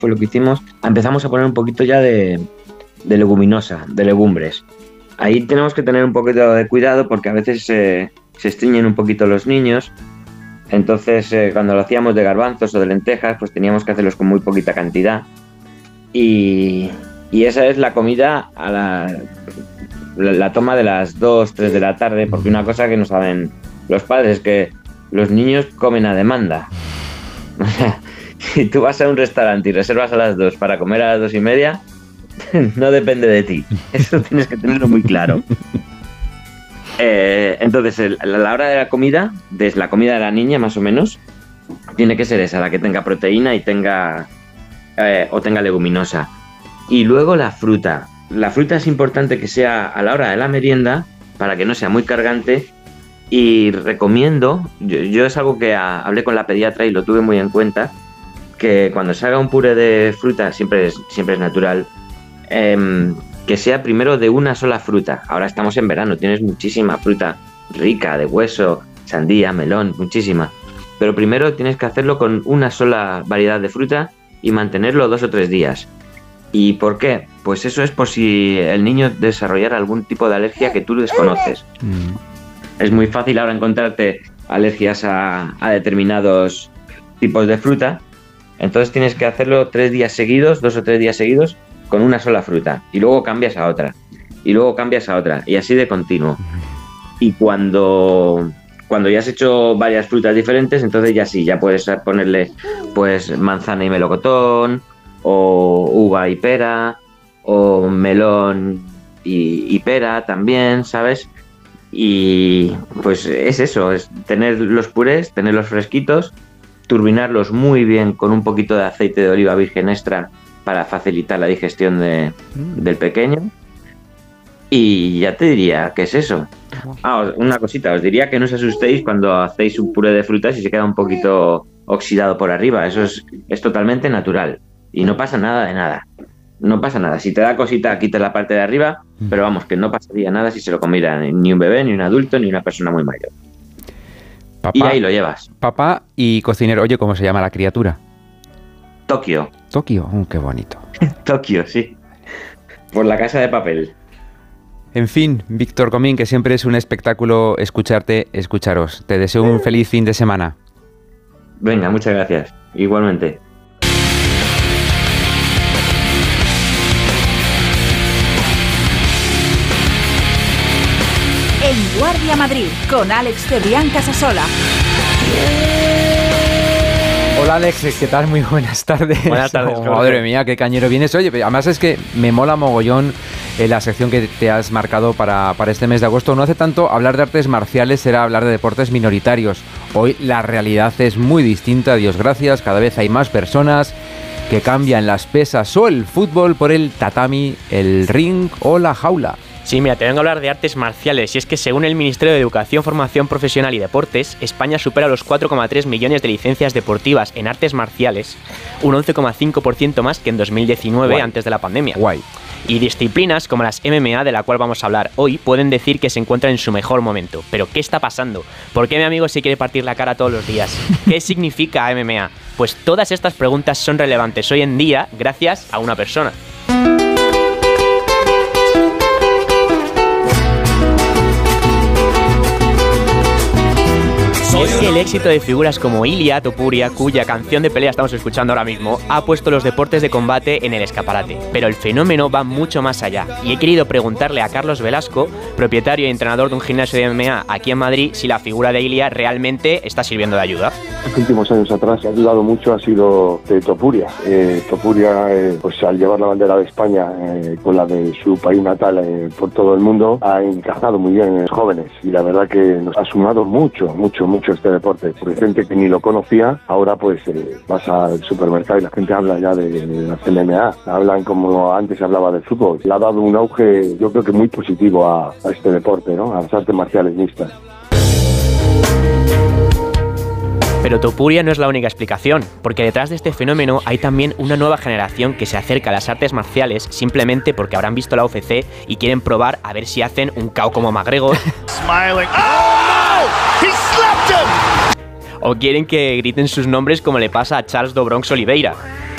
fue lo que hicimos, empezamos a poner un poquito ya de leguminosa, de legumbres. Ahí tenemos que tener un poquito de cuidado porque a veces se estreñen un poquito los niños. Entonces, cuando lo hacíamos de garbanzos o de lentejas, pues teníamos que hacerlos con muy poquita cantidad. Y esa es la comida a la toma de las 2, 3 de la tarde, porque una cosa que no saben los padres es que los niños comen a demanda. O sea, si tú vas a un restaurante y reservas a las 2 para comer a las 2:30, no depende de ti. Eso tienes que tenerlo muy claro. Entonces, la hora de la comida, desde la comida de la niña más o menos, tiene que ser esa, la que tenga proteína y tenga leguminosa. Y luego la fruta. La fruta es importante que sea a la hora de la merienda para que no sea muy cargante. Y recomiendo, yo es algo que hablé con la pediatra y lo tuve muy en cuenta, que cuando se haga un puré de fruta, siempre es natural, que sea primero de una sola fruta. Ahora estamos en verano, tienes muchísima fruta rica, de hueso, sandía, melón, muchísima. Pero primero tienes que hacerlo con una sola variedad de fruta y mantenerlo 2 o 3 días. ¿Y por qué? Pues eso es por si el niño desarrollara algún tipo de alergia que tú desconoces. Es muy fácil ahora encontrarte alergias a determinados tipos de fruta. Entonces tienes que hacerlo 3 días seguidos, 2 o 3 días seguidos, con una sola fruta. Y luego cambias a otra. Y luego cambias a otra. Y así de continuo. Y cuando ya has hecho varias frutas diferentes, entonces ya sí, ya puedes ponerle pues manzana y melocotón, o uva y pera, o melón y pera también, ¿sabes? Y pues es eso, es tener los purés, tenerlos fresquitos, turbinarlos muy bien con un poquito de aceite de oliva virgen extra para facilitar la digestión del pequeño. Y ya te diría que es eso. Una cosita, os diría que no os asustéis cuando hacéis un puré de frutas y se queda un poquito oxidado por arriba. Eso es totalmente natural y no pasa nada de nada. No pasa nada. Si te da cosita, quitas la parte de arriba, pero vamos, que no pasaría nada si se lo comiera ni un bebé, ni un adulto, ni una persona muy mayor. Papá, y ahí lo llevas. Papá y cocinero. Oye, ¿cómo se llama la criatura? Tokio. Tokio, qué bonito. Tokio, sí. Por la casa de papel. En fin, Víctor Comín, que siempre es un espectáculo escucharos. Te deseo un feliz fin de semana. Venga, muchas gracias. Igualmente. En Guardia Madrid, con Alex Cebrián Casasola. Hola Alex, ¿qué tal? Muy buenas tardes. Buenas tardes. Madre mía, qué cañero vienes. Oye, además es que me mola mogollón la sección que te has marcado para este mes de agosto. No hace tanto hablar de artes marciales era hablar de deportes minoritarios. Hoy la realidad es muy distinta, Dios gracias. Cada vez hay más personas que cambian las pesas o el fútbol por el tatami, el ring o la jaula. Sí, mira, te vengo a hablar de artes marciales y es que según el Ministerio de Educación, Formación Profesional y Deportes, España supera los 4,3 millones de licencias deportivas en artes marciales, un 11,5% más que en 2019, Guay. Antes de la pandemia. Guay. Y disciplinas como las MMA, de la cual vamos a hablar hoy, pueden decir que se encuentran en su mejor momento. ¿Pero qué está pasando? ¿Por qué mi amigo se quiere partir la cara todos los días? ¿Qué significa MMA? Pues todas estas preguntas son relevantes hoy en día gracias a una persona. Y es que el éxito de figuras como Ilia Topuria, cuya canción de pelea estamos escuchando ahora mismo, ha puesto los deportes de combate en el escaparate. Pero el fenómeno va mucho más allá. Y he querido preguntarle a Carlos Velasco, propietario y entrenador de un gimnasio de MMA aquí en Madrid, si la figura de Ilia realmente está sirviendo de ayuda. Los últimos años atrás ha ayudado mucho ha sido de Topuria. Topuria, pues al llevar la bandera de España con la de su país natal por todo el mundo, ha encajado muy bien en los jóvenes. Y la verdad que nos ha sumado mucho este deporte. Porque gente que ni lo conocía, ahora pues vas al supermercado y la gente habla ya de las MMA. Hablan como antes se hablaba del fútbol. Le ha dado un auge, yo creo que muy positivo a este deporte, ¿no? A las artes marciales mixtas. Pero Topuria no es la única explicación, porque detrás de este fenómeno hay también una nueva generación que se acerca a las artes marciales simplemente porque habrán visto la UFC y quieren probar a ver si hacen un KO como McGregor. O quieren que griten sus nombres como le pasa a Charles do Bronx Oliveira.